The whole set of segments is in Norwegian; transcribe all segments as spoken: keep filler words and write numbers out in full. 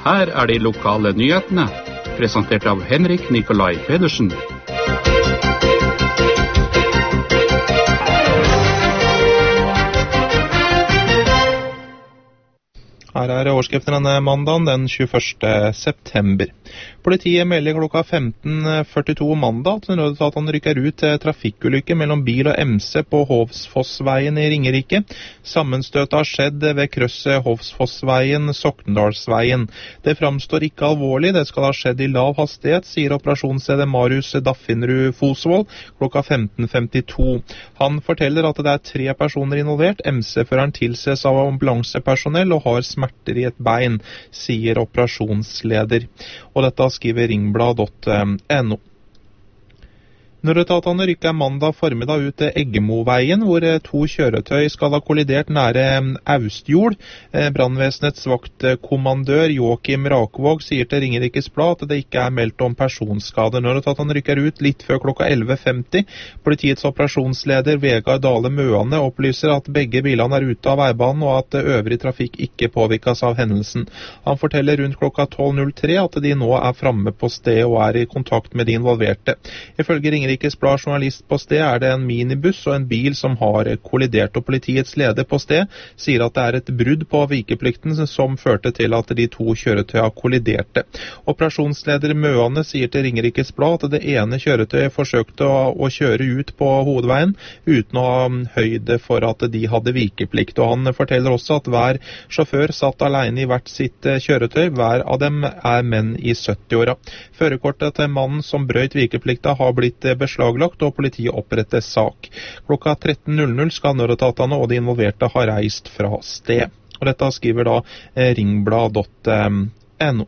Her er de lokale nyhetene, presentert av Henrik Nikolai Pedersen. Her er overskriften denne mandagen, den tjueførste september. Politiet melder klokka femten førtito mandag at nødetatene rykker ut til trafikkulykke mellom bil og M C på Hovsfossveien i Ringerike. Sammenstøtet har skjedd ved krysset Hovsfossveien-Sokndalsveien. Det framstår ikke alvorlig, det skal ha skjedd i lav hastighet, sier operasjonsleder Marius Daffinrud Fosvold klokka femten femtito. Han forteller at det er tre personer involvert. M C-føreren tilses av ambulansepersonell og har smerter i et bein, sier operasjonsleder. Og dette skriver ringblad punktum no. Nødetatene rykker mandag formiddag ut til Eggemoveien, hvor to kjøretøy skal ha kollidert nære Austjord. Brandvesenets vaktkommandør Joakim Rakvåg sier til Ringerikes Blad at det ikke er meldt om personskader. Nødetatene rykker ut litt før klokka elleve femti. Politiets operasjonsleder Vegard Dale Møane opplyser at begge bilene er ute av veibanen, og at øvrig trafikk ikke påvirkes av hendelsen. Han forteller rundt klokka tolv null tre at de nå er framme på stedet og er i kontakt med de involverte. Ifølge Ringerikes Blad journalist på sted er det en minibuss og en bil som har kollidert, og politiets leder på sted sier at det er et brudd på vikeplikten som førte til at de to kjøretøyene kolliderte. Operasjonsleder Møane sier til Ringerikes Blad at det ene kjøretøyet forsøkte å, å kjøre ut på hovedveien uten å ha høyde for at de hadde vikeplikt, og han forteller også at hver sjåfør satt alene i hvert sitt kjøretøy. Hver av dem er menn i sytti-åra. Førerkortet til mannen som brøt vikeplikta har blitt beslaglagt, og politiet oppretter sak. Klokka tretten null null skal nødetatene og de involverte ha reist fra sted. Og dette skriver da ringblad punktum no.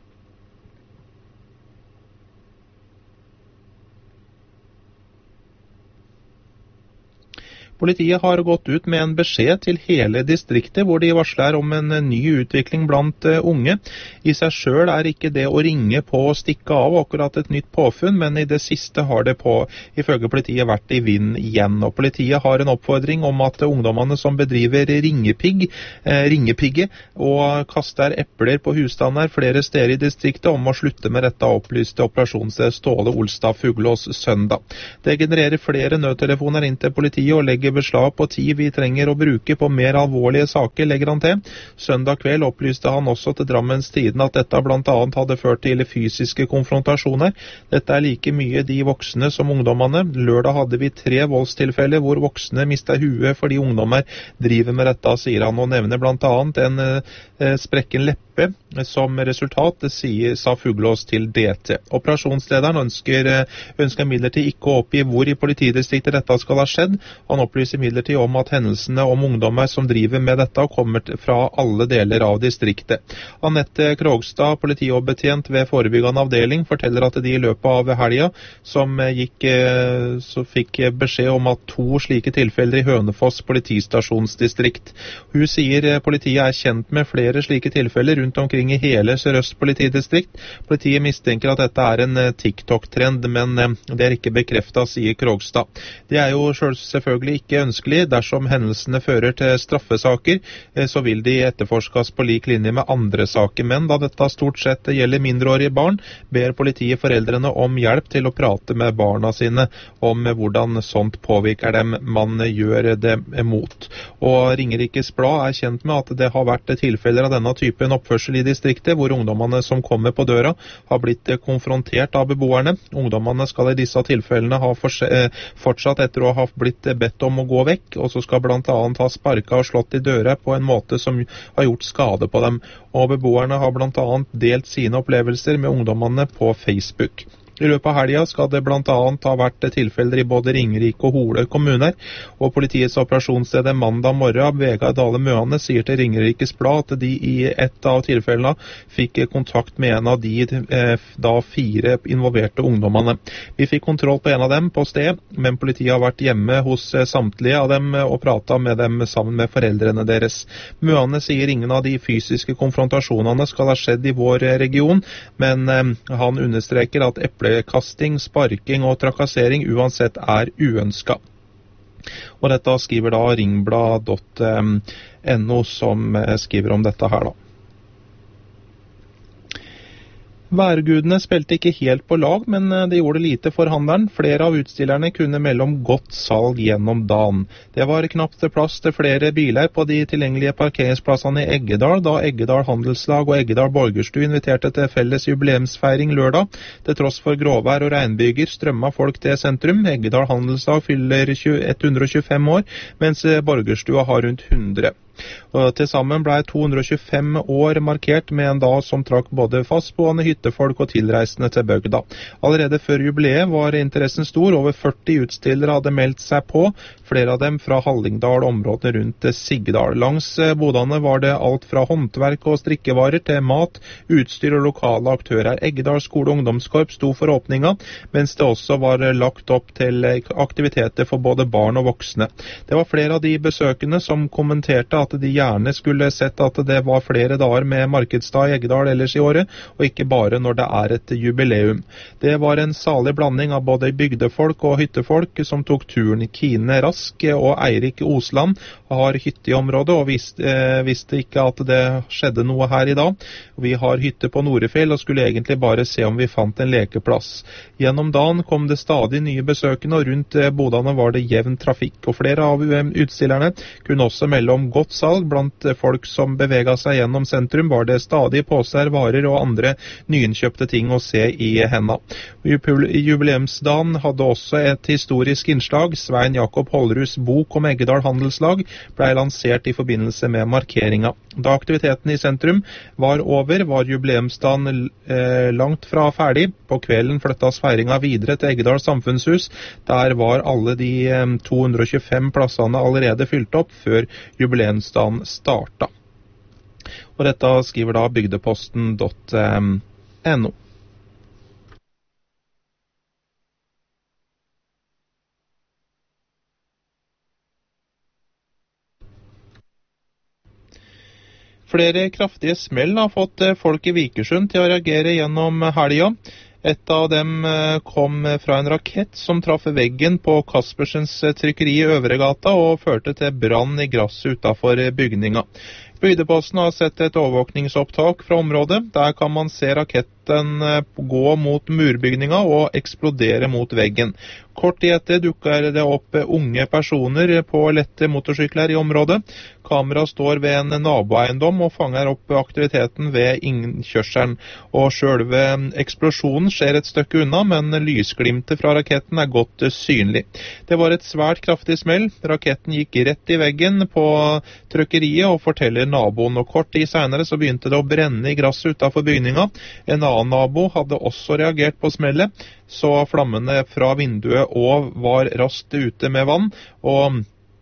Politiet har gått ut med en beskjed til hele distriktet, hvor de varsler om en ny utvikling blant unge. I seg selv er ikke det å ringe på og stikke av akkurat et nytt påfunn, men i det siste har det på, ifølge politiet, vært i vind igjen. Og politiet har en oppfordring om at ungdommene som bedriver ringepigg, eh, ringepigge og kaster epler på husstander flere steder i distriktet, om å slutte med dette, opplyste operasjonsleder Ståle Olstad Fuglås søndag. Det genererer flere nødtelefoner inn til politiet og legger beslag på tid vi trenger å bruke på mer alvorlige saker, legger han til. Søndag kveld opplyste han også til Drammens Tidende at dette blant annet hadde ført til fysiske konfrontasjoner. Dette er like mye de voksne som ungdommene. Lørdag hadde vi tre voldstilfeller hvor voksne mistet huet fordi ungdommer driver med dette, sier han, og nevner blant annet en eh, sprekken leppe som resultat, det sier, sa Fuglås til D T. Operasjonslederen ønsker, ønsker midlertid ikke å oppgi hvor i politidistriktet dette skal ha skjedd. Han opplyser midlertid om at hendelsene om ungdommer som driver med dette kommer fra alle deler av distriktet. Anette Krogstad, politioverbetjent ved forebyggende avdeling, forteller at de i løpet av helga som gikk, så fikk beskjed om at to slike tilfeller i Hønefoss politistasjonsdistrikt. Hun sier politiet er kjent med flere slike tilfeller rundt omkring i hele Sør-Øst politidistrikt. Politiet mistenker at dette er en TikTok-trend, men det er ikke bekreftet, sier Krogstad. Det er jo selv, selvfølgelig ikke ønskelig. Dersom hendelsene fører til straffesaker, så vil de etterforskes på lik linje med andre saker. Men da dette stort sett gjelder mindreårige barn, ber politiet foreldrene om hjelp til å prate med barna sine om hvordan sånt påvirker dem man gjør det mot. Og Ringerikes Blad er kjent med at det har vært tilfeller av denne typen oppførsel i distriktet, hvor ungdommene som kommer på døra har blitt konfrontert av beboerne. Ungdommene skal i disse tilfellene ha fortsatt etter å ha blitt bedt om å gå vekk, og så skal blant annet ha sparket og slått i døra på en måte som har gjort skade på dem. Og beboerne har blant annet delt sine opplevelser med ungdommene på Facebook. I løpet av helga skal det blant annet ha vært tilfeller i både Ringerike og Hole kommuner, og politiets operasjonsleder mandag morgen, Vegard Dale Møane, sier til Ringerikes Blad at de i ett av tilfellene fikk kontakt med en av de eh, da fire involverte ungdommene. Vi fikk kontroll på en av dem på sted, men politiet har vært hjemme hos samtlige av dem og pratet med dem sammen med foreldrene deres. Møane sier ingen av de fysiske konfrontasjonene skal ha skjedd i vår region, men eh, han understreker at eple kasting, sparking og trakassering uansett er uønsket. Og dette skriver da ringblad punktum no, som skriver om dette her da. Værgudene spilte ikke helt på lag, men det gjorde lite for handelen. Flere av utstillerne kunne melde om godt salg gjennom dagen. Det var knapt plass til flere biler på de tilgjengelige parkeringsplassene i Eggedal, da Eggedal Handelslag og Eggedal Borgerstue inviterte til felles jubileumsfeiring lørdag. Til tross for gråvær og regnbyger strømmet folk til sentrum. Eggedal Handelslag fyller hundre og tjuefem år, mens Borgerstua har rundt hundre. Og til sammen ble to hundre og tjuefem år markert med en dag som trakk både fastboende hyttefolk og tilreisende til bygda. Allerede før jubileet var interessen stor. Over førti utstillere hadde meldt seg på, flere av dem fra Hallingdal og området rundt Sigdal. Langs bodene var det alt fra håndverk og strikkevarer til mat, utstyr og lokale aktører. Eggedal skole- og ungdomskorp sto for åpninga, mens det også var lagt opp til aktiviteter for både barn og voksne. Det var flere av de besøkende som kommenterte at de gjerne skulle sett at det var flere dager med markedsdag i Eggedal ellers i året, og ikke bare når det er et jubileum. Det var en salig blanding av både bygdefolk og hyttefolk som tok turen. Kine Rask og Eirik Osland har hytte i området, og visste, eh, visste ikke at det skjedde noe her i dag. Vi har hytte på Norefjell og skulle egentlig bare se om vi fant en lekeplass. Gjennom dagen kom det stadig nye besøkende, og rundt bodene var det jevn trafikk, og flere av utstillerne kunne også melde om godt salg. Blant folk som beveget seg gjennom sentrum var det stadig poser, varer og andre nyinnkjøpte ting å se i henda. Jubileumsdagen hadde også et historisk innslag. Svein Jakob Holrus bok om Eggedal Handelslag ble lansert i forbindelse med markeringa. Da aktiviteten i sentrum var over, var jubileumsdagen eh, langt fra ferdig. På kvelden flyttas feiringa videre til Eggedal Samfunnshus. Der var alle de eh, to hundre og tjuefem plassene allerede fylt opp før jubileumsdagen starta. Og dette skriver da bygdeposten punktum no. Flere kraftige smell har fått folk i Vikersund til å reagere gjennom helga. Et av dem kom fra en rakett som traff veggen på Kaspersens trykkeri i Øvregata og førte til brann i gresset utenfor bygninga. Bygdeposten har sett et overvåkningsopptak fra området. Der kan man se raketten gå mot murbygninga og eksplodere mot veggen. Kort tid etter dukker det opp unge personer på lette motorsykler i området. Kamera står ved en naboeiendom og fanger opp aktiviteten ved innkjørselen. Og selve eksplosjonen skjer et stykke unna, men lysglimtet fra raketten er godt synlig. Det var et svært kraftig smell. Raketten gikk rett i veggen på trykkeriet og forteller naboen. Og kort tid senere så begynte det å brenne i gresset utenfor bygninga. En annen nabo hadde også reagert på smellet, så flammene fra vinduet og var raskt ute med vann, og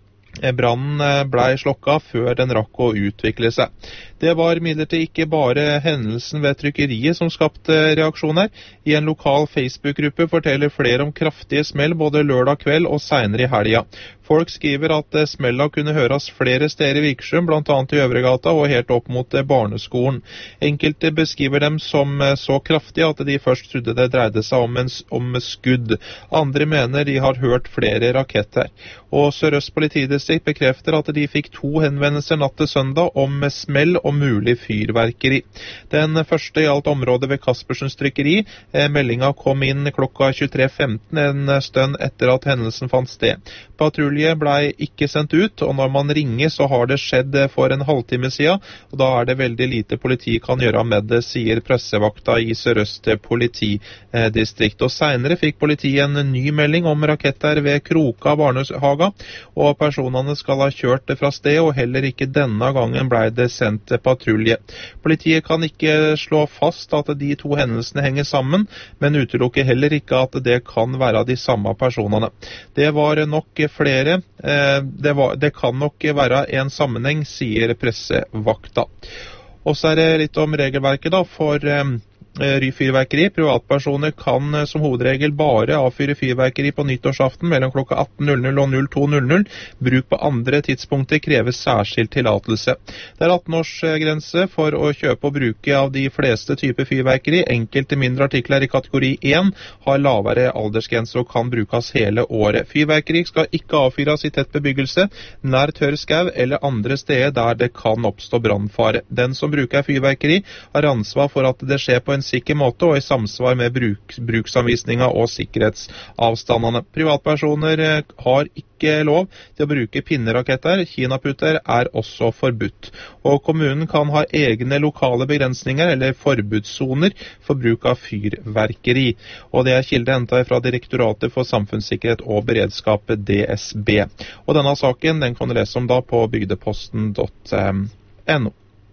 brannen ble slokka før den rakk å utvikle seg. Det var imidlertid ikke bare hendelsen ved trykkeriet som skapte reaksjoner. I en lokal Facebook-gruppe forteller flere om kraftige smell både lørdag kveld og senere i helga. Folk skriver at smella kunne høres flere steder i Vikersund, blant annet i Øvregata og helt opp mot barneskolen. Enkelte beskriver dem som så kraftige at de først trodde det dreide seg om, en, om skudd. Andre mener de har hørt flere raketter. Og Sør-Øst politidistrikt bekrefter at de fikk to henvendelser natt til søndag om smell og mulig fyrverkeri. Den første gjaldt området ved Kaspersens trykkeri. Meldinga kom inn klokka tjuetre femten, en stund etter at hendelsen fant sted. Patrulje ble ikke sendt ut, og når man ringer så har det skjedd for en halvtime siden, og da er det veldig lite politi kan gjøre med det, sier pressevakta i Sør-Øst politidistrikt. Og senere fikk politiet en ny melding om raketter ved Kroka barnehaga, og personene skal ha kjørt fra sted, og heller ikke denne gangen ble det sendt patrulje. Politiet kan ikke slå fast at de to hendelsene henger sammen, men utelukker heller ikke at det kan være de samme personene. Det var nok flere. Det, var, det kan nok være en sammenheng, sier pressevakta. Og så er det litt om regelverket da, for fyrverkeri. Privatpersoner kan som hovedregel bare avfyre fyrverkeri på nyttårsaften mellom klokka atten og null to. Bruk på andre tidspunkter krever særskilt tillatelse. Det er atten års grense for å kjøpe og bruke av de fleste typer fyrverkeri. Enkelte mindre artikler i kategori én har lavere aldersgrense og kan brukes hele året. Fyrverkeri skal ikke avfyres i tett bebyggelse, nær tørr skau eller andre steder der det kan oppstå brannfare. Den som bruker fyrverkeri har ansvar for at det skjer på en en sikker måte og i samsvar med bruk, bruksanvisninga og sikkerhetsavstandene. Privatpersoner har ikke lov til å bruke pinneraketter. Kinaputter er også forbudt. Og kommunen kan ha egne lokale begrensninger eller forbudssoner for bruk av fyrverkeri. Og det er kilde hentet fra Direktoratet for samfunnssikkerhet og beredskap, D S B. Og denne saken den kan du lese om da på bygdeposten punktum no.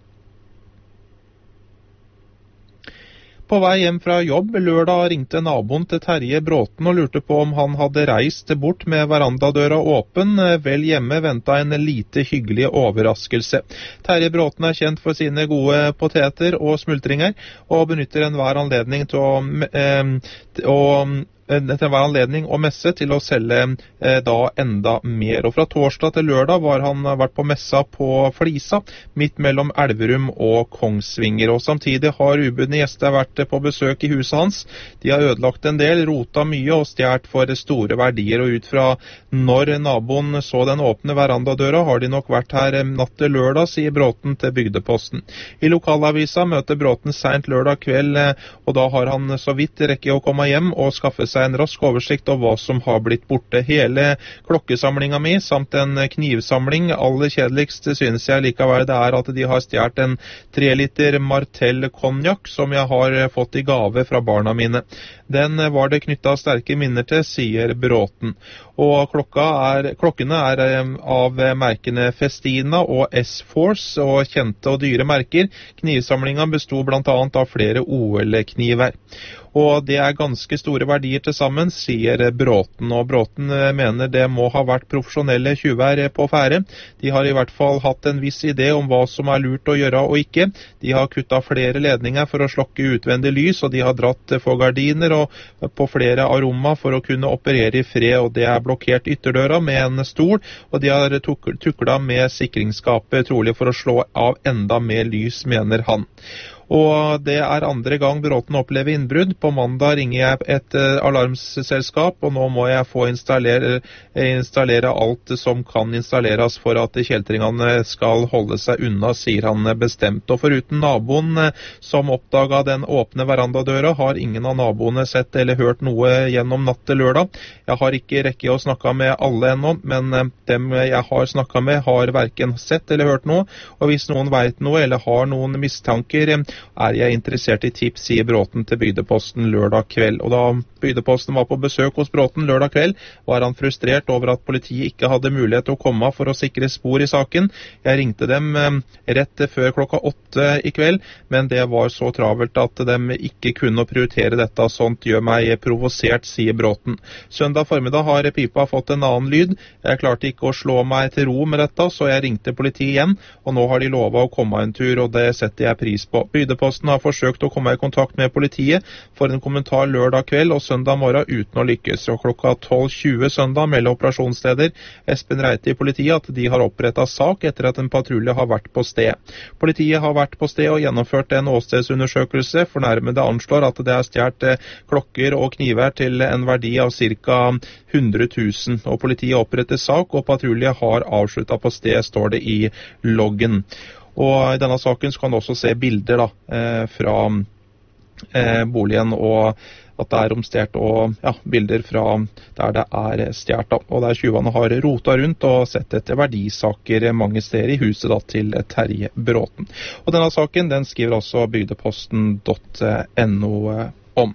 På vei hjem fra jobb lørdag ringte naboen til Terje Bråten og lurte på om han hadde reist bort med verandadøra åpen. Vel hjemme ventet en lite hyggelig overraskelse. Terje Bråten er kjent for sine gode poteter og smultringer, og benytter enhver anledning til å, eh, til å til hver anledning og messe til å selge eh, da enda mer. Og fra torsdag til lørdag var han vært på messa på Flisa, midt mellom Elverum og Kongsvinger. Og samtidig har ubudne gjester vært på besøk i huset hans. De har ødelagt en del, rota mye og stjert for store verdier. Og ut fra når naboen så den åpne verandadøra, har de nok vært her natt til lørdag, sier Bråten til Bygdeposten. I lokalavisa møter Bråten sent lørdag kveld, og da har han så vidt rekke å komme hjem og skaffe seg en rask oversikt over hva som har blitt borte. Hele klokkesamlinga mi, samt en knivsamling. Aller kjedeligst synes jeg likevel det er at de har stjert en tre liter Martell konjakk som jeg har fått i gave fra barna mine. Den var det knyttet sterke minner til, sier Bråten. Og klokka er, klokkene er av merkene Festina og S-Force og kjente og dyre merker. Knivsamlinga bestod blant annet av flere O L-kniver. Og det er ganske store verdier til sammen, sier Bråten. Og Bråten mener det må ha vært profesjonelle tjuver på ferde. De har i hvert fall hatt en viss idé om hva som er lurt å gjøre og ikke. De har kuttet flere ledninger for å slokke utvendig lys, og de har dratt for gardiner og på flere aroma for å kunne operere i fred, og det er blokkert ytterdøra med en stol, og de har tuklet med sikringsskapet trolig for å slå av enda mer lys, mener han. Og det er andre gang Bråten opplever innbrudd. På mandag ringer jeg et uh, alarmselskap, og nå må jeg få installere, installere alt som kan installeres for at kjeltringene skal holde seg unna, sier han bestemt. Og foruten naboen uh, som oppdaget den åpne verandadøra, har ingen av naboene sett eller hørt noe gjennom natt til lørdag. Jeg har ikke rekke å snakke med alle ennå, men uh, dem jeg har snakket med har hverken sett eller hørt noe. Og hvis noen vet noe eller har noen mistanker, uh, er jeg interessert i tips, sier Bråten til Bygdeposten lørdag kveld. Og da Bygdeposten var på besøk hos Bråten lørdag kveld, var han frustrert over at politiet ikke hadde mulighet til å komme for å sikre spor i saken. Jeg ringte dem eh, rett før klokka åtte i kveld, men det var så travelt at de ikke kunne prioritere dette. Sånt gjør meg provosert, sier Bråten. Søndag formiddag har pipa fått en annen lyd. Jeg klarte ikke å slå meg til ro med dette, så jeg ringte politiet igjen, og nå har de lovet å komme en tur, og det setter jeg pris på. Bygdeposten har forsøkt å komme i kontakt med politiet for en kommentar lørdag kveld og søndag morgen uten å lykkes. Og klokka tolv tjue søndag melder operasjonsleder Espen Reite i politiet at de har opprettet sak etter at en patrulje har vært på sted. Politiet har vært på sted og gjennomført en åstedsundersøkelse. Fornærmede anslår at det er stjert klokker og kniver til en verdi av ca. hundre tusen. Og politiet oppretter sak, og patrulje har avsluttet på sted, står det i loggen. Og i denne saken så kan du også se bilder da, eh, fra eh, boligen, og at det er romstjert, og ja, bilder fra der det er stjert da. Og der tjuvene har rotet rundt og sett etter verdisaker mange steder i huset da, til Terje Bråten. Og denne saken den skriver også bygdeposten punktum no om.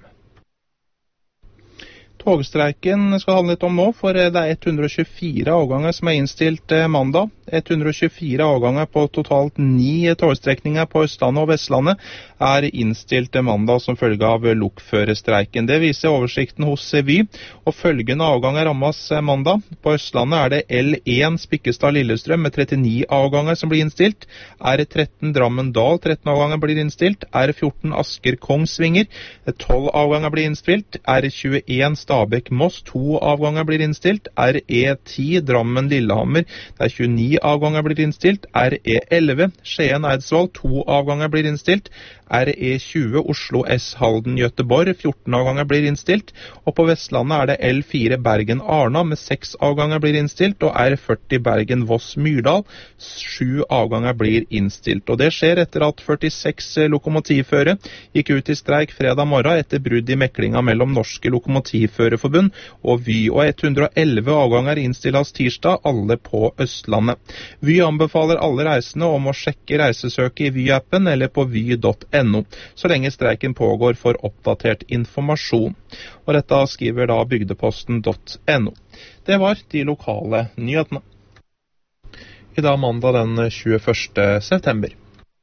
Togstreiken skal handle litt om nå, for det er ett hundre og tjuefire avganger som er innstilt mandag. ett hundre og tjuefire avganger på totalt ni togstrekninger på Østlandet og Vestlandet er innstilt mandag som følge av lokførerstreiken. Det viser oversikten hos Vy, og følgende avganger rammes mandag. På Østlandet er det L én Spikkestad-Lillestrøm med trettini avganger som blir innstilt. R tretten Drammen-Dal, tretten avganger blir innstilt. R fjorten Asker-Kongsvinger, tolv avganger blir innstilt. R tjueen Stabekk-Moss, to avganger blir innstilt. R E ti Drammen-Lillehammer, der tjueni avganger blir innstilt. R E elleve Skien-Eidsvoll, to avganger blir innstilt. R E tjue Oslo S Halden-Göteborg, fjorten avganger blir innstilt. Og på Vestlandet er det L fire Bergen-Arna med seks avganger blir innstilt, og R førti Bergen-Voss-Myrdal, sju avganger blir innstilt. Og det skjer etter at førtiseks lokomotivførere gikk ut i streik fredag morgen etter brudd i meklinga mellom Norske Lokomotivførerforbund og Vy, og hundre og elleve avganger innstilles tirsdag, alle på Østlandet. Vy anbefaler alle reisende om å sjekke reisesøket i Vy-appen eller på vy punktum no, så lenge streiken pågår for oppdatert informasjon. Og dette skriver da bygdeposten punktum no. Det var de lokale nyhetene. I dag mandag den tjueførste september.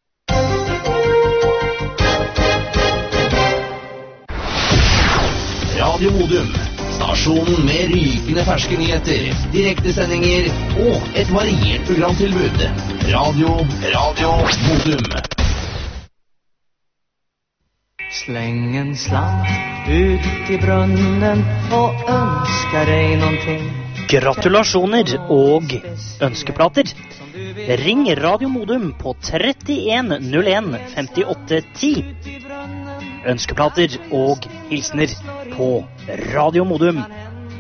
Radio Modum, stasjonen med rykende ferske nyheter, direktesendinger og et variert programtilbud. Radio, Radio Modum. Släng en slant ut i brunnen og ønsker deg någonting. Gratulasjoner og ønskeplater. Ring Radio Modum på trettien null en femtiåtte ti. Ønskeplater og hilsner på Radio Modum